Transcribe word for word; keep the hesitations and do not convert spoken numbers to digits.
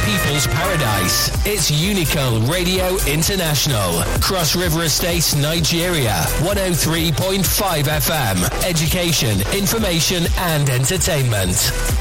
people's paradise. It's Unico Radio International. Cross River Estate, Nigeria. one oh three point five F M. Education, information and entertainment.